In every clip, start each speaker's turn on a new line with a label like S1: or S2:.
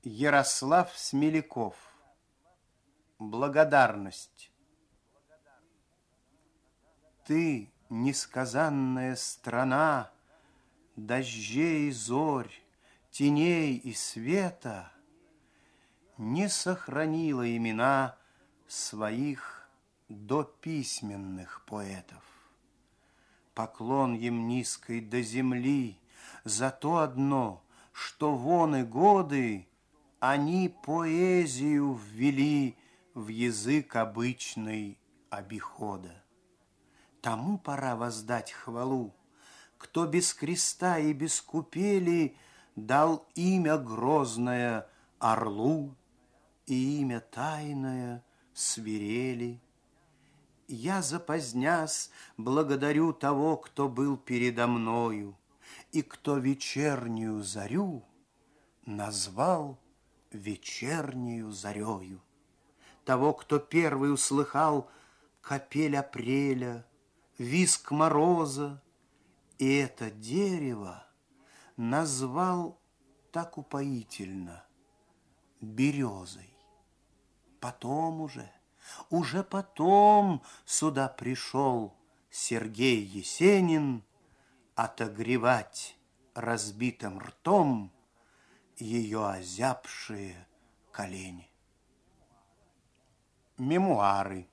S1: Ярослав Смеляков. Благодарность. Ты, несказанная страна дождей и зорь, теней и света, не сохранила имена своих дописьменных поэтов. Поклон им низкой до земли за то одно, что вон и годы они поэзию ввели в язык обычный обихода. Тому пора воздать хвалу, кто без креста и без купели дал имя грозное орлу и имя тайное свирели. Я, запозднясь, благодарю того, кто был передо мною, и кто вечернюю зарю назвал вечернюю зарею. Того, кто первый услыхал капель апреля, визг мороза, и это дерево назвал так упоительно березой. Потом уже потом сюда пришел Сергей Есенин отогревать разбитым ртом ее озябшие колени. Мемуары.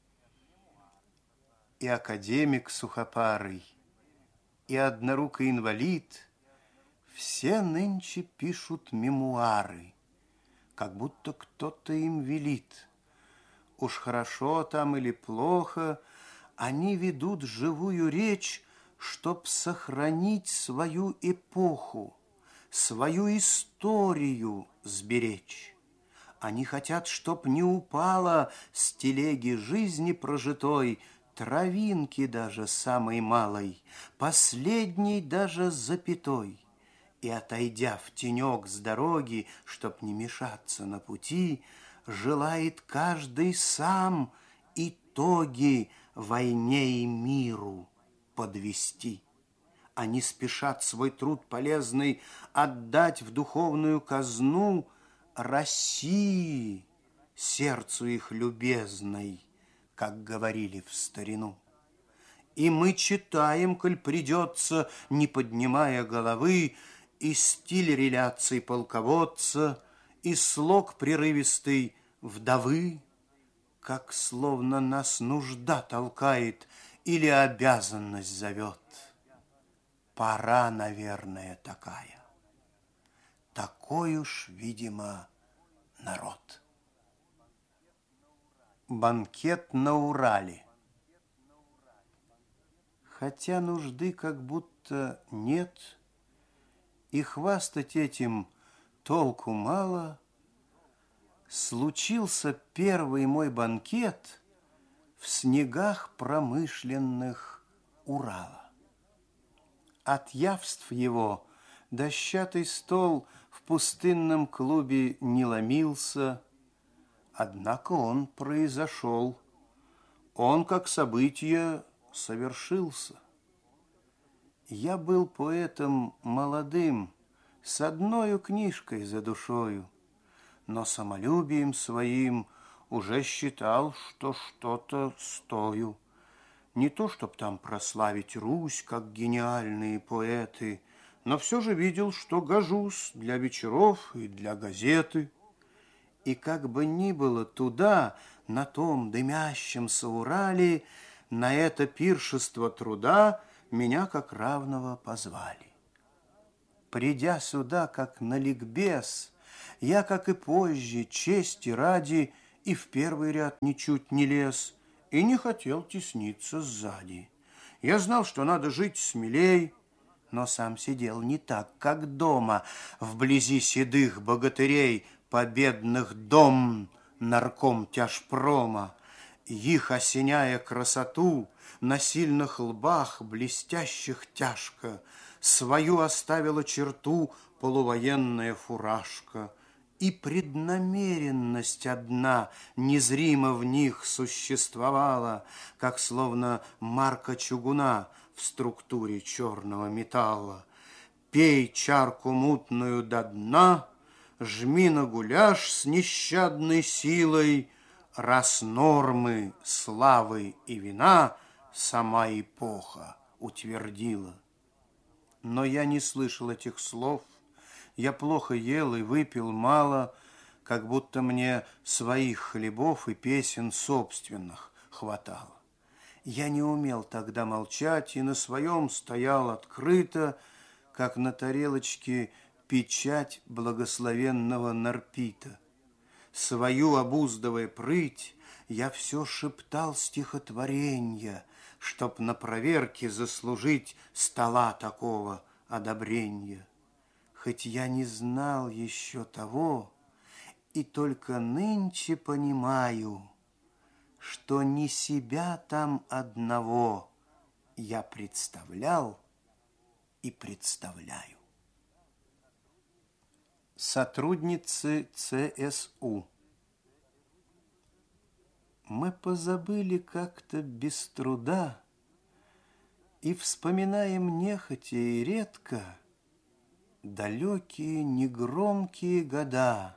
S1: И академик сухопарый, и однорукий инвалид все нынче пишут мемуары, как будто кто-то им велит. Уж хорошо там или плохо, они ведут живую речь, чтоб сохранить свою эпоху, свою историю сберечь. Они хотят, чтоб не упала с телеги жизни прожитой травинки даже самой малой, последней даже запятой. И, отойдя в тенек с дороги, чтоб не мешаться на пути, желает каждый сам итоги войне и миру подвести. Они спешат свой труд полезный отдать в духовную казну России, сердцу их любезной, как говорили в старину. И мы читаем, коль придется, не поднимая головы, и стиль реляций полководца, и слог прерывистый вдовы, как словно нас нужда толкает или обязанность зовет. Пора, наверное, такая. Такой уж, видимо, народ. Банкет на Урале. Хотя нужды как будто нет, и хвастать этим толку мало, случился первый мой банкет в снегах промышленных Урала. От явств его дощатый стол в пустынном клубе не ломился, однако он произошел, он, как событие, совершился. Я был поэтом молодым, с одною книжкой за душою, но самолюбием своим уже считал, что что-то стою. Не то, чтоб там прославить Русь, как гениальные поэты, но все же видел, что гожусь для вечеров и для газеты. И как бы ни было туда, на том дымящемся Урале, на это пиршество труда меня как равного позвали. Придя сюда, как на ликбез, я, как и позже, чести ради, и в первый ряд ничуть не лез, и не хотел тесниться сзади. Я знал, что надо жить смелей, но сам сидел не так, как дома, вблизи седых богатырей, победных дом нарком тяжпрома. Их, осеняя красоту, на сильных лбах, блестящих тяжко, свою оставила черту полувоенная фуражка. И преднамеренность одна незримо в них существовала, как словно марка чугуна в структуре черного металла. Пей чарку мутную до дна, жми на гуляш с нещадной силой, раз нормы славы и вина сама эпоха утвердила. Но я не слышал этих слов, я плохо ел и выпил мало, как будто мне своих хлебов и песен собственных хватало. Я не умел тогда молчать и на своем стоял открыто, как на тарелочке печать благословенного Нарпита. Свою обуздывая прыть, я все шептал стихотворенья, чтоб на проверке заслужить стола такого одобрения. Хоть я не знал еще того, и только нынче понимаю, что не себя там одного я представлял и представляю. Сотрудницы ЦСУ. Мы позабыли как-то без труда и вспоминаем нехотя и редко далекие негромкие года,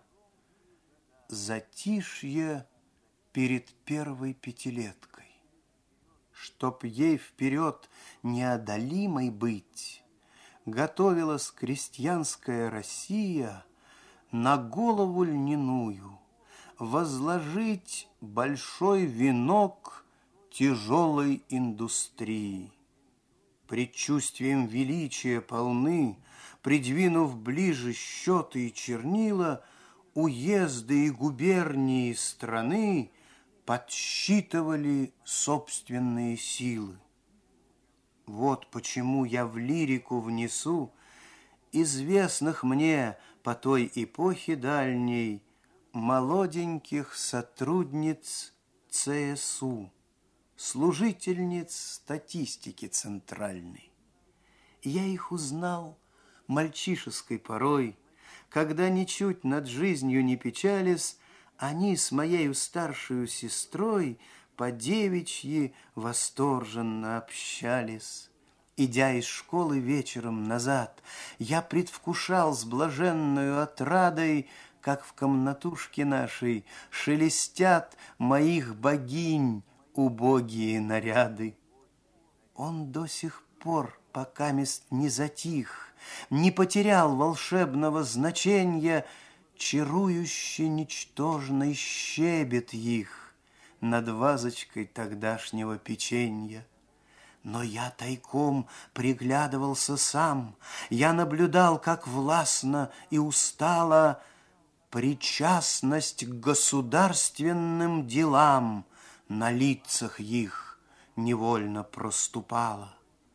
S1: затишье перед первой пятилеткой. Чтоб ей вперед неодолимой быть, готовилась крестьянская Россия на голову льняную возложить большой венок тяжелой индустрии. Предчувствием величия полны, придвинув ближе счеты и чернила, уезды и губернии страны подсчитывали собственные силы. Вот почему я в лирику внесу известных мне по той эпохе дальней молоденьких сотрудниц ЦСУ, служительниц статистики центральной. Я их узнал мальчишеской порой, когда ничуть над жизнью не печались, они с моею старшей сестрой по девичьи восторженно общались. Идя из школы вечером назад, я предвкушал с блаженною отрадой, как в комнатушке нашей шелестят моих богинь убогие наряды. Он до сих пор, покамест не затих, не потерял волшебного значения, чарующе ничтожный щебет их над вазочкой тогдашнего печенья. Но я тайком приглядывался сам, я наблюдал, как властно и устало причастность к государственным делам на лицах их невольно проступала.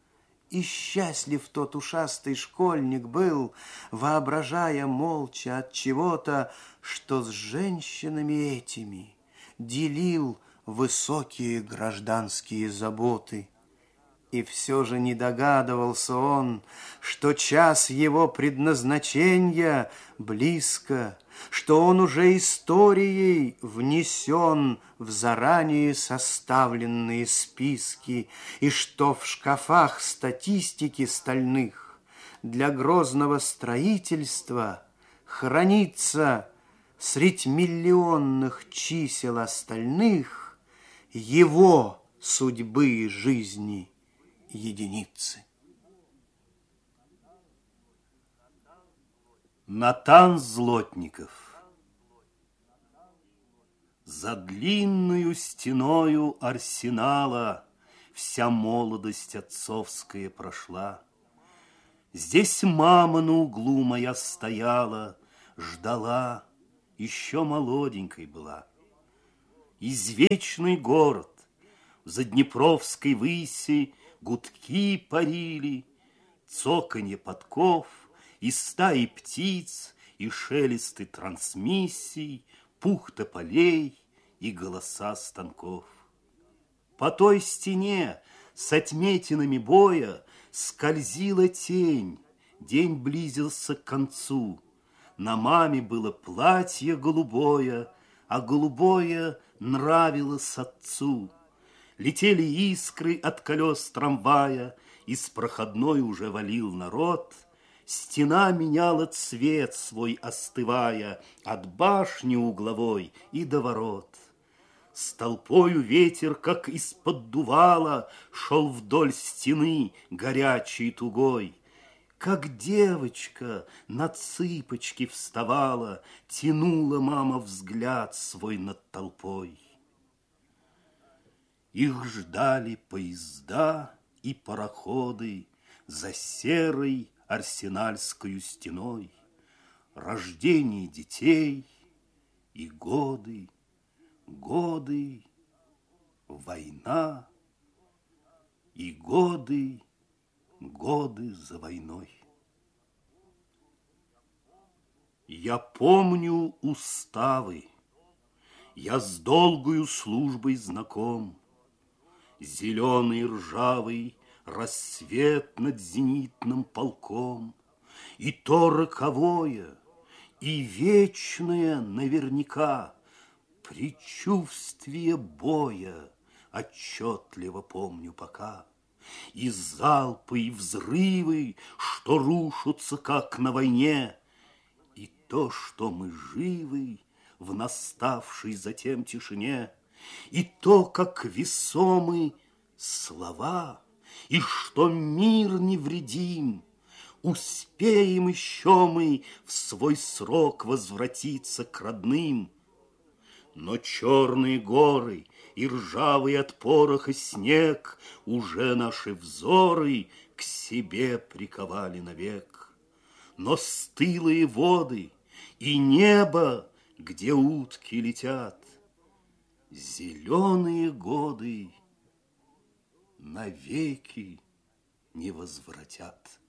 S1: И счастлив тот ушастый школьник был, воображая молча от чего-то, что с женщинами этими делил высокие гражданские заботы. И все же не догадывался он, что час его предназначения близко, что он уже историей внесен в заранее составленные списки, и что в шкафах статистики стальных для грозного строительства хранится средь миллионных чисел остальных его судьбы и жизни единицы.
S2: Натан Злотников. За длинную стеною арсенала вся молодость отцовская прошла. Здесь мама на углу моя стояла, ждала, еще молоденькой была. Извечный город в заднепровской выси гудки парили, цоканье подков, и стаи птиц, и шелесты трансмиссий, пух тополей и голоса станков. По той стене с отметинами боя скользила тень, день близился к концу. На маме было платье голубое, а голубое нравилось отцу. Летели искры от колес трамвая, из проходной уже валил народ. стена меняла цвет свой, остывая от башни угловой и до ворот. С толпою ветер, как из-под дувала, шел вдоль стены горячий и тугой. Как девочка на цыпочки вставала, тянула мама взгляд свой над толпой. Их ждали поезда и пароходы за серой арсенальскою стеной, рождение детей и годы, годы, война и годы, годы за войной. Я помню уставы, я с долгою службой знаком. Зеленый ржавый рассвет над зенитным полком, и то роковое, и вечное наверняка предчувствие боя отчетливо помню пока. И залпы, и взрывы, что рушатся, как на войне, и то, что мы живы в наставшей затем тишине, и то, как весомы слова, и что мир невредим, успеем еще мы в свой срок возвратиться к родным. Но черные горы и ржавый от пороха снег уже наши взоры к себе приковали навек. Но стылые воды и небо, где утки летят, зеленые годы навеки не возвратят.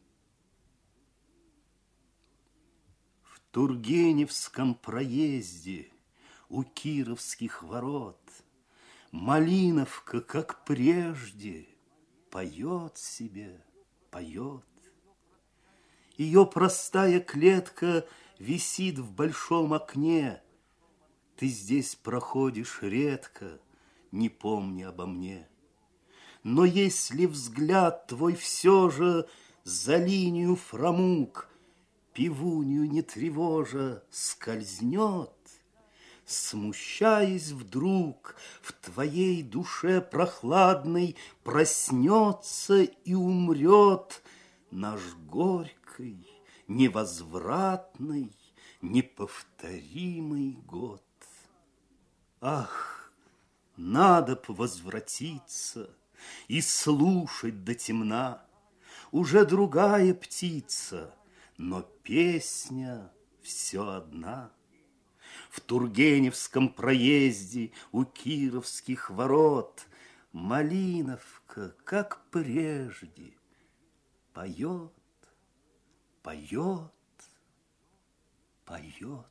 S2: В Тургеневском проезде у Кировских ворот Малиновка, как прежде, поет себе, поет. Ее простая клетка висит в большом окне. Ты здесь проходишь редко, не помня обо мне. Но если взгляд твой все же за линию фрамуг, пивунью не тревожа, скользнет, смущаясь вдруг, в твоей душе прохладной проснется и умрет наш горький, невозвратный, неповторимый год. Ах, надо б возвратиться и слушать до темна. Уже другая птица, но песня все одна. В Тургеневском проезде у Кировских ворот Малиновка, как прежде, поет, поет, поет.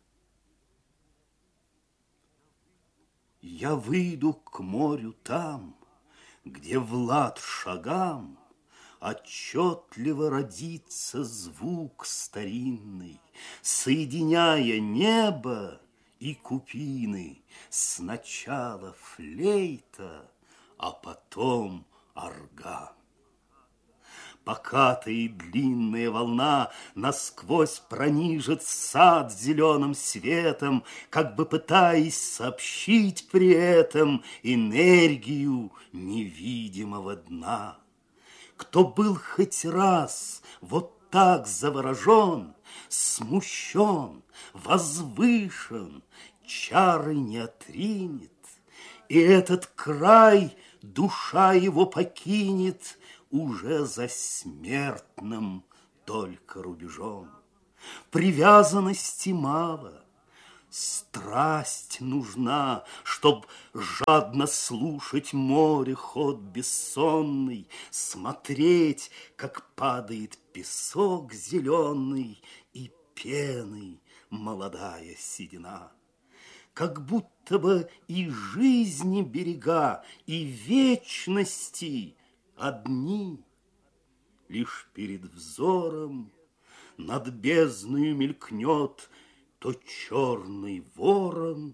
S2: Я выйду к морю там, где Влад шагам отчетливо родится звук старинный, соединяя небо и купины. Сначала флейта, а потом орган. Покатая и длинная волна насквозь пронижит сад зеленым светом, как бы пытаясь сообщить при этом энергию невидимого дна. Кто был хоть раз вот так заворожен, смущен, возвышен, чары не отринет, и этот край душа его покинет уже за смертным только рубежом. Привязанности мало, страсть нужна, чтоб жадно слушать море ход бессонный, смотреть, как падает песок зеленый и пеной молодая седина. Как будто бы и жизни берега, и вечности одни, лишь перед взором над бездною мелькнет то черный ворон,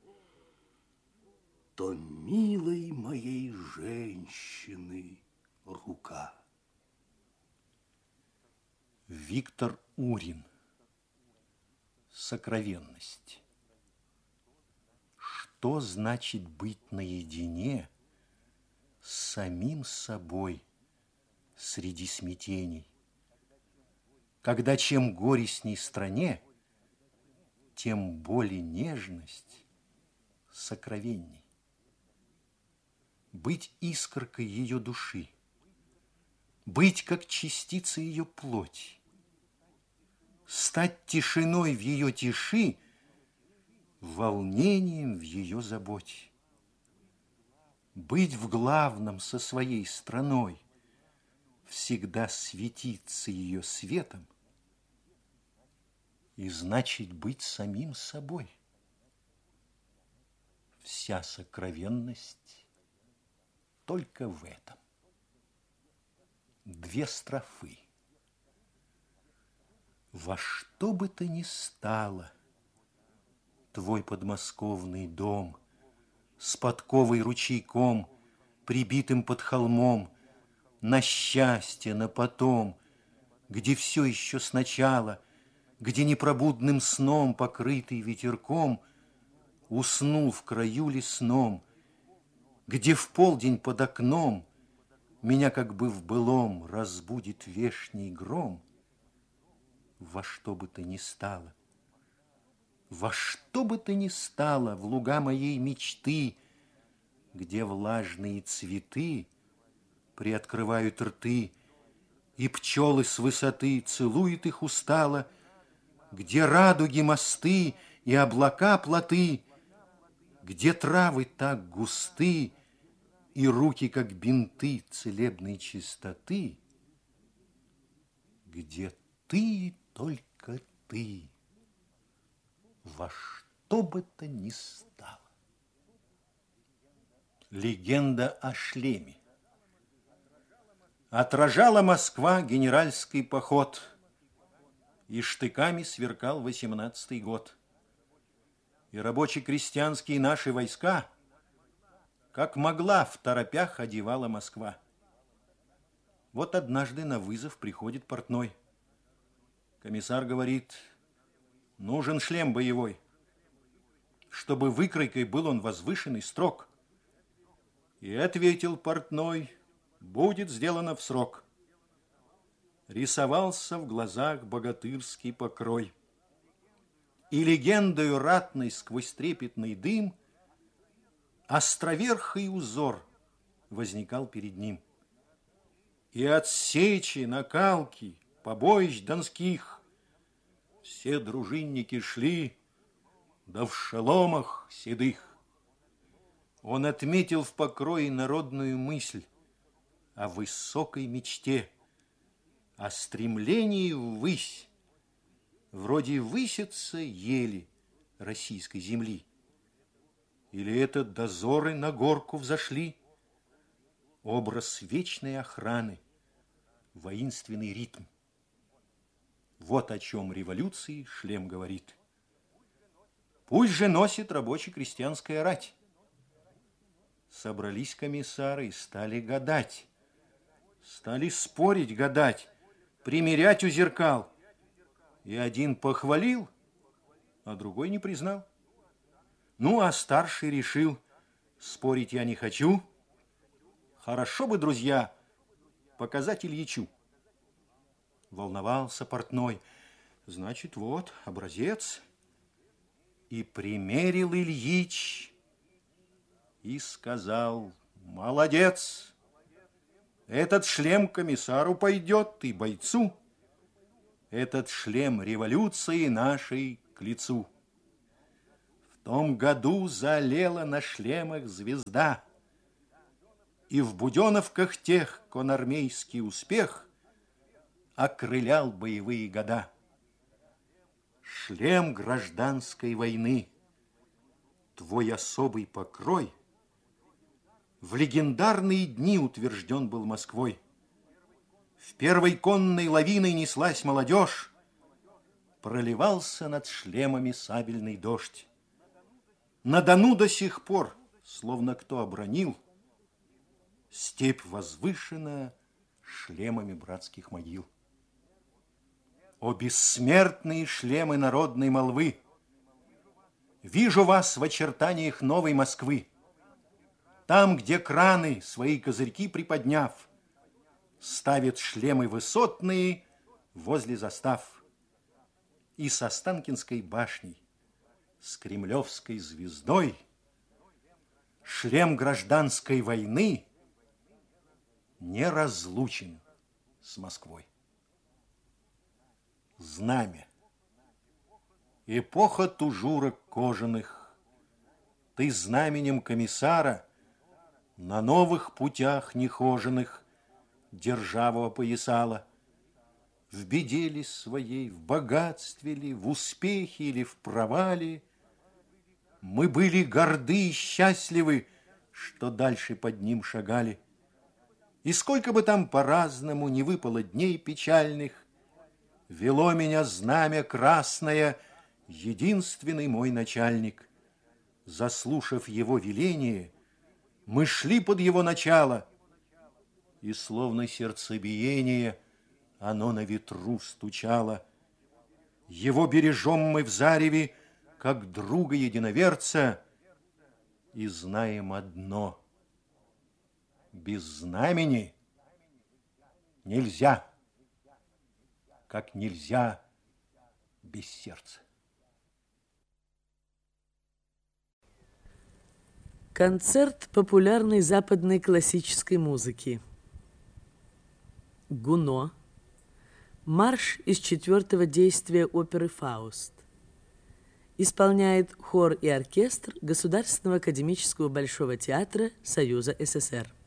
S2: то милой моей женщины рука.
S1: Виктор Урин. Сокровенность. Что значит быть наедине с самим собой среди смятений, когда чем горестней стране, тем более нежность сокровенней. Быть искоркой ее души, быть как частица ее плоти, стать тишиной в ее тиши, волнением в ее заботе, быть в главном со своей страной, всегда светиться ее светом, и значит быть самим собой. Вся сокровенность только в этом. 2 строфы. Во что бы то ни стало, твой подмосковный дом с подковой ручейком, прибитым под холмом, на счастье, на потом, где все еще сначала, где непробудным сном, покрытый ветерком, уснул в краю лесном, где в полдень под окном меня как бы в былом разбудит вешний гром. Во что бы то ни стало, во что бы то ни стало, в луга моей мечты, где влажные цветы приоткрывают рты, и пчелы с высоты целуют их устало, где радуги мосты и облака плоты, где травы так густы и руки, как бинты целебной чистоты, где ты и только ты, во что бы то ни стало. Легенда о шлеме. Отражала Москва генеральский поход, и штыками сверкал 18-й год. И рабоче-крестьянские наши войска, как могла, в торопях одевала Москва. Вот однажды на вызов приходит портной. Комиссар говорит: нужен шлем боевой, чтобы выкройкой был он возвышенный, строг. И ответил портной: будет сделано в срок. Рисовался в глазах богатырский покрой. И легендою ратной сквозь трепетный дым островерхий узор возникал перед ним. И от сечи, накалки, побоищ донских все дружинники шли, да в шеломах седых. Он отметил в покрое народную мысль о высокой мечте, о стремлении ввысь, вроде высятся ели российской земли. Или это дозоры на горку взошли? Образ вечной охраны, воинственный ритм. Вот о чем революции шлем говорит. Пусть же носит рабоче-крестьянская рать. Собрались комиссары и стали гадать. Стали спорить, гадать, примерять у зеркал. И один похвалил, а другой не признал. Ну, а старший решил: спорить я не хочу. Хорошо бы, друзья, показать Ильичу. Волновался портной. Значит, вот образец. И примерил Ильич и сказал: молодец, этот шлем комиссару пойдет и бойцу. Этот шлем революции нашей к лицу. В том году заолела на шлемах звезда, и в буденовках тех конармейский успех окрылял боевые года. Шлем гражданской войны, твой особый покрой, в легендарные дни утвержден был Москвой. В первой конной лавиной неслась молодежь, проливался над шлемами сабельный дождь. На Дону до сих пор, словно кто обронил, степь возвышена шлемами братских могил. О бессмертные шлемы народной молвы! Вижу вас в очертаниях новой Москвы. Там, где краны, свои козырьки приподняв, ставят шлемы высотные возле застав. И с Останкинской башней, с Кремлевской звездой шлем гражданской войны неразлучен с Москвой. Знамя. Эпоха тужурок кожаных. Ты знаменем комиссара на новых путях нехоженных державу опоясала. В беде ли своей, в богатстве ли, в успехе или в провале, мы были горды и счастливы, что дальше под ним шагали. И сколько бы там по-разному не выпало дней печальных, вело меня знамя красное, единственный мой начальник. Заслушав его веление, мы шли под его начало, и словно сердцебиение оно на ветру стучало. Его бережем мы в зареве, как друга единоверца, и знаем одно: без знамени нельзя, как нельзя без сердца.
S3: Концерт популярной западной классической музыки. Гуно. Марш из 4-го действия оперы «Фауст». Исполняет хор и оркестр Государственного академического Большого театра Союза СССР.